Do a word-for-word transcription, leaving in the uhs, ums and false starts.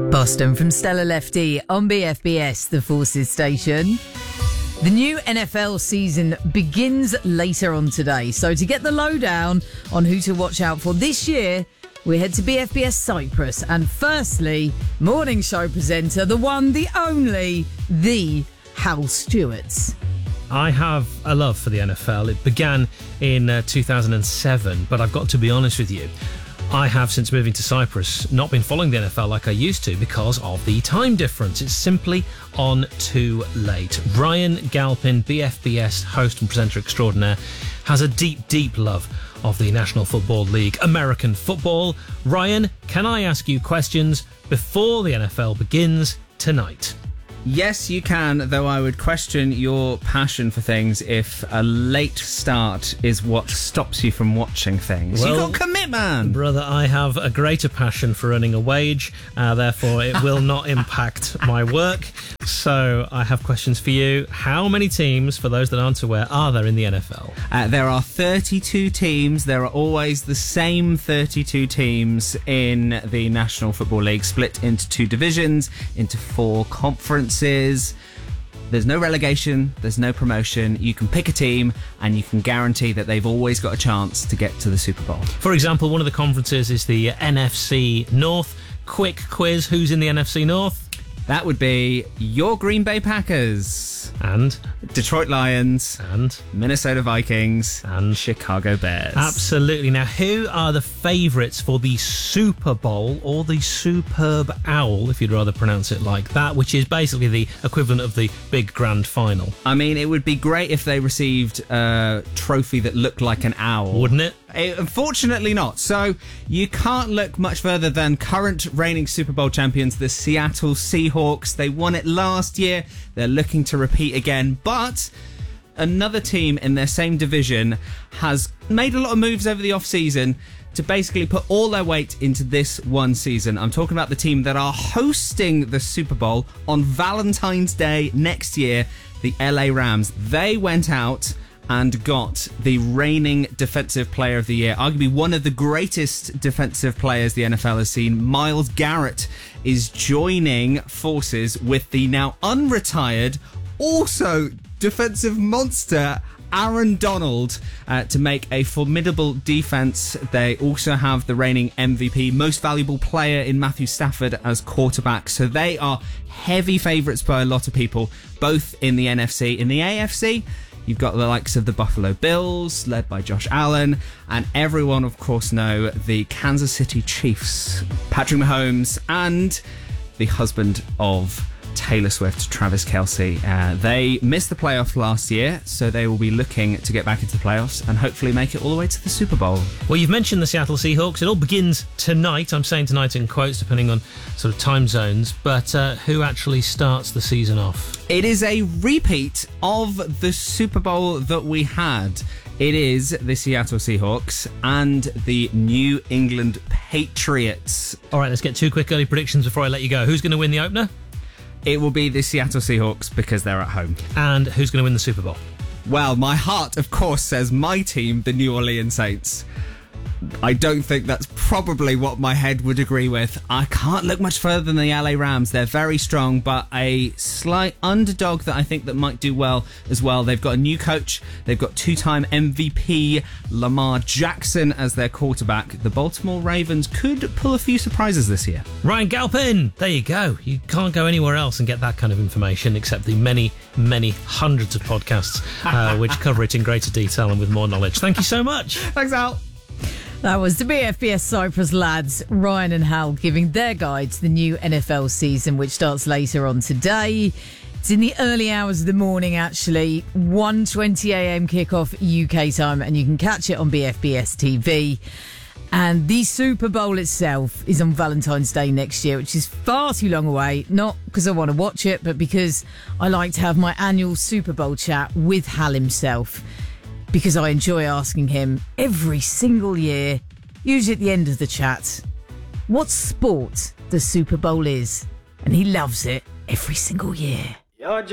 Boston from Stella Lefty on B F B S, the Forces station. The new N F L season begins later on today. So to get the lowdown on who to watch out for this year, we head to B F B S Cyprus. And firstly, morning show presenter, the one, the only, the Hal Stewart. I have a love for the N F L. It began in uh, two thousand seven, but I've got to be honest with you. I have, since moving to Cyprus, not been following the N F L like I used to because of the time difference. It's simply on too late. Ryan Galpin, B F B S host and presenter extraordinaire, has a deep, deep love of the National Football League, American football. Ryan, can I ask you questions before the N F L begins tonight? Yes, you can, though I would question your passion for things if a late start is what stops you from watching things. Well, you got commit, man! Brother, I have a greater passion for earning a wage, uh, therefore it will not impact my work. So I have questions for you. How many teams, for those that aren't aware, are there in the N F L? Uh, there are thirty-two teams. There are always the same thirty-two teams in the National Football League, split into two divisions, into four conferences. There's no relegation, there's no promotion. You can pick a team and you can guarantee that they've always got a chance to get to the Super Bowl. For example, one of the conferences is the N F C North. Quick quiz, who's in the N F C North? That would be your Green Bay Packers. And? Detroit Lions. And? Minnesota Vikings. And? Chicago Bears. Absolutely. Now, who are the favourites for the Super Bowl, or the Superb Owl, if you'd rather pronounce it like that, which is basically the equivalent of the big grand final? I mean, it would be great if they received a trophy that looked like an owl. Wouldn't it? It, unfortunately not. So you can't look much further than current reigning Super Bowl champions, the Seattle Seahawks. They won it last year. They're looking to repeat again. But another team in their same division has made a lot of moves over the off-season to basically put all their weight into this one season. I'm talking about the team that are hosting the Super Bowl on Valentine's Day next year, the L A Rams. They went out and got the reigning Defensive Player of the Year, arguably one of the greatest defensive players the N F L has seen. Myles Garrett is joining forces with the now unretired, also defensive monster, Aaron Donald, uh, to make a formidable defense. They also have the reigning M V P, most valuable player in Matthew Stafford as quarterback. So they are heavy favourites by a lot of people, both in the N F C. In the A F C, you've got the likes of the Buffalo Bills, led by Josh Allen, and everyone, of course, know the Kansas City Chiefs, Patrick Mahomes, and the husband of Taylor Swift, Travis Kelce. Uh, they missed the playoffs last year, so they will be looking to get back into the playoffs and hopefully make it all the way to the Super Bowl. Well, you've mentioned the Seattle Seahawks. It all begins tonight. I'm saying tonight in quotes, depending on sort of time zones. But uh, who actually starts the season off? It is a repeat of the Super Bowl that we had. It is the Seattle Seahawks and the New England Patriots. All right, let's get two quick early predictions before I let you go. Who's going to win the opener? It will be the Seattle Seahawks because they're at home. And who's going to win the Super Bowl? Well, my heart, of course, says my team, the New Orleans Saints. I don't think that's probably what my head would agree with. I can't look much further than the L A Rams. They're very strong, but a slight underdog that I think that might do well as well. They've got a new coach. They've got two-time M V P Lamar Jackson as their quarterback. The Baltimore Ravens could pull a few surprises this year. Ryan Galpin, there you go. You can't go anywhere else and get that kind of information except the many, many hundreds of podcasts uh, which cover it in greater detail and with more knowledge. Thank you so much. Thanks, Al. That was the B F B S Cyprus lads, Ryan and Hal, giving their guide to the new N F L season, which starts later on today. It's in the early hours of the morning, actually. one twenty a.m. kickoff U K time, and you can catch it on B F B S T V. And the Super Bowl itself is on Valentine's Day next year, which is far too long away. Not because I want to watch it, but because I like to have my annual Super Bowl chat with Hal himself. Because I enjoy asking him every single year, usually at the end of the chat, what sport the Super Bowl is. And he loves it every single year.